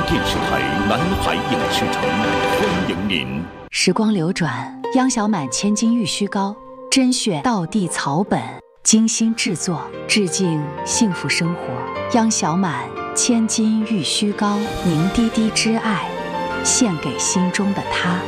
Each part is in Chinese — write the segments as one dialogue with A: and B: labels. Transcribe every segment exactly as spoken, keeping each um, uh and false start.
A: 电视台南海影视城欢迎您。
B: 时光流转，央小满千金玉虚膏，甄选道地草本，精心制作，致敬幸福生活。央小满千金玉虚膏，凝滴滴之爱，献给心中的他。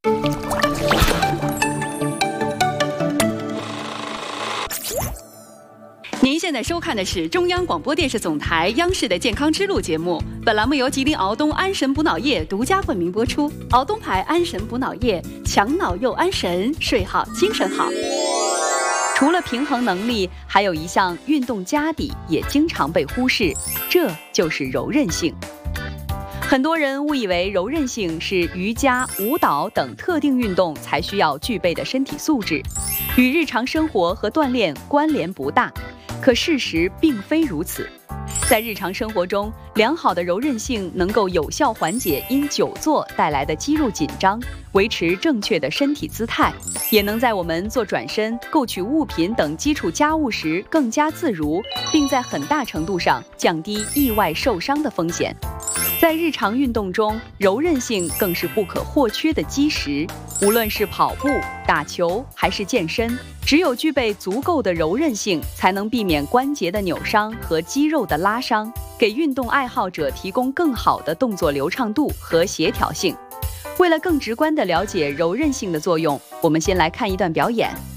C: 您现在收看的是中央广播电视总台央视的健康之路节目，本栏目由吉林敖东安神补脑液独家冠名播出。敖东牌安神补脑液，强脑又安神，睡好精神好。除了平衡能力，还有一项运动家底也经常被忽视，这就是柔韧性。很多人误以为柔韧性是瑜伽、舞蹈等特定运动才需要具备的身体素质，与日常生活和锻炼关联不大。可事实并非如此，在日常生活中，良好的柔韧性能够有效缓解因久坐带来的肌肉紧张，维持正确的身体姿态，也能在我们做转身、购取物品等基础家务时更加自如，并在很大程度上降低意外受伤的风险。在日常运动中，柔韧性更是不可或缺的基石。无论是跑步、打球还是健身，只有具备足够的柔韧性，才能避免关节的扭伤和肌肉的拉伤，给运动爱好者提供更好的动作流畅度和协调性。为了更直观地了解柔韧性的作用，我们先来看一段表演。